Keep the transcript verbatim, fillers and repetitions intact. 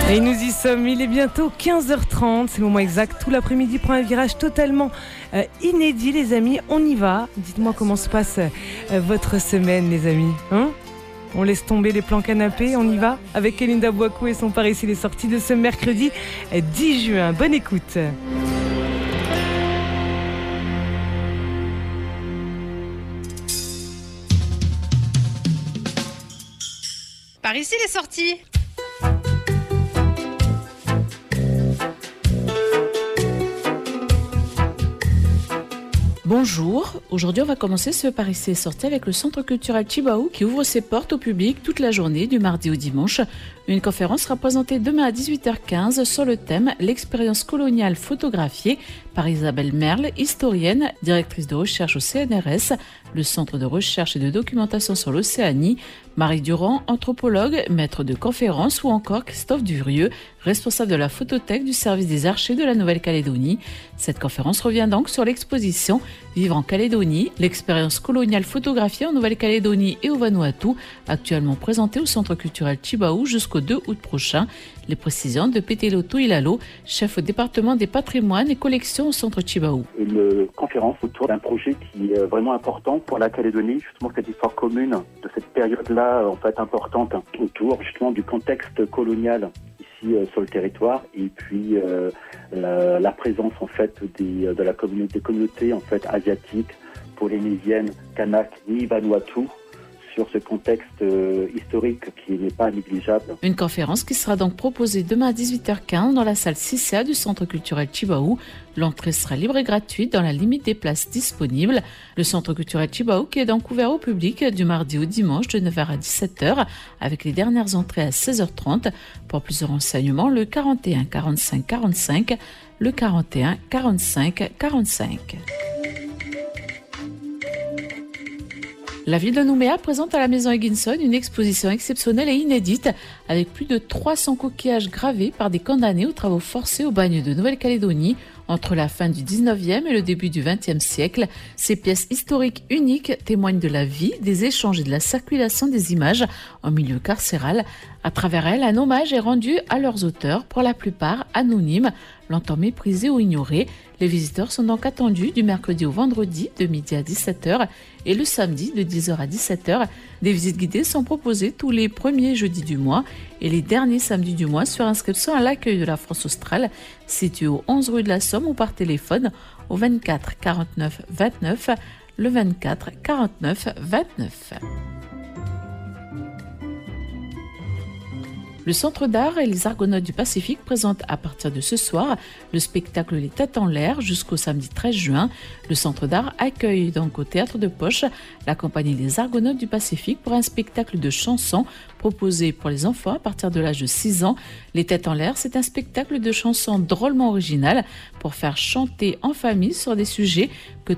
Et nous y sommes, il est bientôt quinze heures trente, c'est le moment exact. Tout l'après-midi prend un virage totalement euh, inédit, les amis. On y va. Dites-moi comment se passe euh, votre semaine, les amis. Hein, on laisse tomber les plans canapés, on y va avec Elinda Bouakou et son Par ici les sorties de ce mercredi dix juin. Bonne écoute. Par ici les sorties. Bonjour, aujourd'hui on va commencer ce Par ici les sorties avec le Centre culturel Tjibaou qui ouvre ses portes au public toute la journée du mardi au dimanche. Une conférence sera présentée demain à dix-huit heures quinze sur le thème « L'expérience coloniale photographiée » par Isabelle Merle, historienne, directrice de recherche au C N R S, le Centre de recherche et de documentation sur l'Océanie, Marie Durand, anthropologue, maître de conférence, ou encore Christophe Durieux, responsable de la photothèque du service des archives de la Nouvelle-Calédonie. Cette conférence revient donc sur l'exposition « Vivre en Calédonie, l'expérience coloniale photographiée en Nouvelle-Calédonie et au Vanuatu », actuellement présentée au Centre culturel Tjibaou jusqu'au deux août prochain. Les précisions de Petelo Touilalo, chef au département des patrimoines et collections au Centre Tjibaou. Une conférence autour d'un projet qui est vraiment important pour la Calédonie, justement cette histoire commune de cette période-là, en fait importante, autour justement du contexte colonial ici euh, sur le territoire, et puis euh, la, la présence en fait des, de la communauté, des communautés en fait asiatiques, polynésiennes, kanak, ni Vanuatu, sur ce contexte euh, historique qui n'est pas négligeable. Une conférence qui sera donc proposée demain à dix-huit heures quinze dans la salle six C A du Centre culturel Tjibaou. L'entrée sera libre et gratuite dans la limite des places disponibles. Le Centre culturel Tjibaou qui est donc ouvert au public du mardi au dimanche de neuf heures à dix-sept heures avec les dernières entrées à seize heures trente. Pour plus de renseignements, le quarante et un quarante-cinq quarante-cinq, le quarante et un quarante-cinq quarante-cinq. La ville de Nouméa présente à la maison Higginson une exposition exceptionnelle et inédite avec plus de trois cents coquillages gravés par des condamnés aux travaux forcés au bagne de Nouvelle-Calédonie entre la fin du dix-neuvième et le début du vingtième siècle. Ces pièces historiques uniques témoignent de la vie, des échanges et de la circulation des images en milieu carcéral. À travers elles, un hommage est rendu à leurs auteurs, pour la plupart anonymes, longtemps méprisés ou ignorés. Les visiteurs sont donc attendus du mercredi au vendredi de midi à dix-sept heures et le samedi de dix heures à dix-sept heures. Des visites guidées sont proposées tous les premiers jeudis du mois et les derniers samedis du mois sur inscription à l'accueil de la France australe, situé au onze rue de la Somme ou par téléphone au vingt-quatre quarante-neuf vingt-neuf, le vingt-quatre quarante-neuf vingt-neuf. Le Centre d'art et les Argonautes du Pacifique présentent à partir de ce soir le spectacle Les Têtes en l'air jusqu'au samedi treize juin. Le Centre d'art accueille donc au Théâtre de Poche la compagnie Les Argonautes du Pacifique pour un spectacle de chansons proposé pour les enfants à partir de l'âge de six ans. Les Têtes en l'air, c'est un spectacle de chansons drôlement original pour faire chanter en famille sur des sujets que